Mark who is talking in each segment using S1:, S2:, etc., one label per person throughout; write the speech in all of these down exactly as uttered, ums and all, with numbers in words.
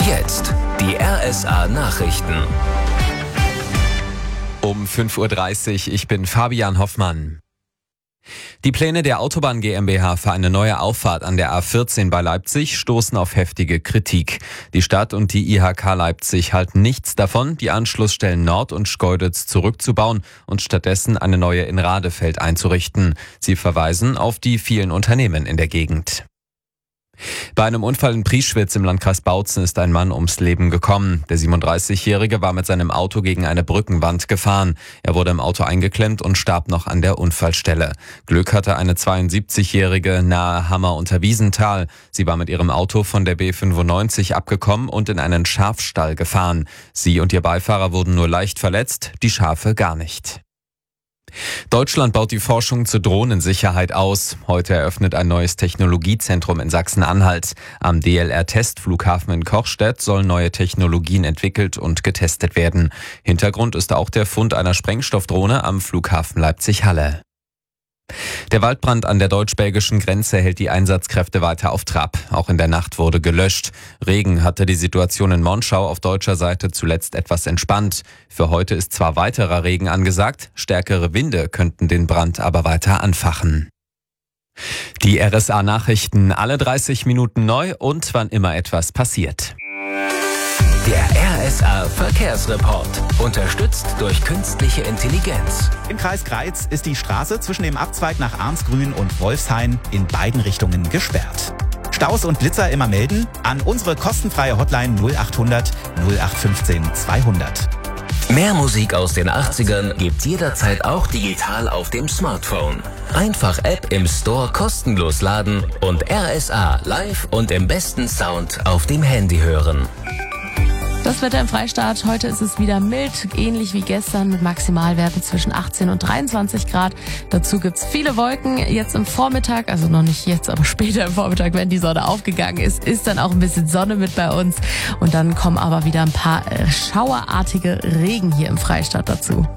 S1: Jetzt die R S A-Nachrichten.
S2: Um fünf Uhr dreißig, ich bin Fabian Hoffmann. Die Pläne der Autobahn GmbH für eine neue Auffahrt an der A vierzehn bei Leipzig stoßen auf heftige Kritik. Die Stadt und die I H K Leipzig halten nichts davon, die Anschlussstellen Nord und Schkeuditz zurückzubauen und stattdessen eine neue in Radefeld einzurichten. Sie verweisen auf die vielen Unternehmen in der Gegend. Bei einem Unfall in Prieschwitz im Landkreis Bautzen ist ein Mann ums Leben gekommen. Der siebenunddreißigjährige war mit seinem Auto gegen eine Brückenwand gefahren. Er wurde im Auto eingeklemmt und starb noch an der Unfallstelle. Glück hatte eine zweiundsiebzigjährige nahe Hammer unter Wiesenthal. Sie war mit ihrem Auto von der B fünfundneunzig abgekommen und in einen Schafstall gefahren. Sie und ihr Beifahrer wurden nur leicht verletzt, die Schafe gar nicht. Deutschland baut die Forschung zur Drohnensicherheit aus. Heute eröffnet ein neues Technologiezentrum in Sachsen-Anhalt. Am D L R-Testflughafen in Kochstedt sollen neue Technologien entwickelt und getestet werden. Hintergrund ist auch der Fund einer Sprengstoffdrohne am Flughafen Leipzig-Halle. Der Waldbrand an der deutsch-belgischen Grenze hält die Einsatzkräfte weiter auf Trab. Auch in der Nacht wurde gelöscht. Regen hatte die Situation in Monschau auf deutscher Seite zuletzt etwas entspannt. Für heute ist zwar weiterer Regen angesagt, stärkere Winde könnten den Brand aber weiter anfachen. Die R S A-Nachrichten alle dreißig Minuten neu und wann immer etwas passiert.
S1: Der R S A-Verkehrsreport. Unterstützt durch künstliche Intelligenz.
S3: Im Kreis Greiz ist die Straße zwischen dem Abzweig nach Arnsgrün und Wolfshain in beiden Richtungen gesperrt. Staus und Blitzer immer melden an unsere kostenfreie Hotline null achthundert null acht fünfzehn zweihundert.
S1: Mehr Musik aus den achtzigern gibt's jederzeit auch digital auf dem Smartphone. Einfach App im Store kostenlos laden und R S A live und im besten Sound auf dem Handy hören.
S4: Das Wetter im Freistaat, heute ist es wieder mild, ähnlich wie gestern mit Maximalwerten zwischen achtzehn und dreiundzwanzig Grad. Dazu gibt's viele Wolken. Jetzt im Vormittag, also noch nicht jetzt, aber später im Vormittag, wenn die Sonne aufgegangen ist, ist dann auch ein bisschen Sonne mit bei uns. Und dann kommen aber wieder ein paar äh, schauerartige Regen hier im Freistaat dazu.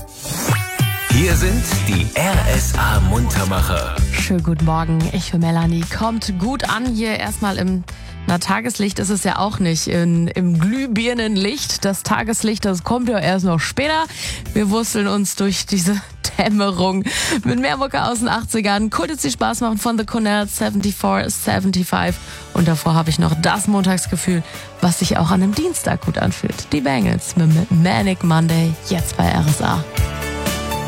S1: Hier sind die R S A-Muntermacher.
S4: Schönen guten Morgen, ich bin Melanie. Kommt gut an hier erstmal im... Na, Tageslicht ist es ja auch nicht. In, Im Glühbirnenlicht. Das Tageslicht, das kommt ja erst noch später. Wir wursteln uns durch diese Dämmerung mit mehr Mucke aus den achtzigern. Cool, dass Sie Spaß machen von The Cornells vierundsiebzig fünfundsiebzig. Und davor habe ich noch das Montagsgefühl, was sich auch an einem Dienstag gut anfühlt. Die Bangles mit Manic Monday, jetzt bei R S A.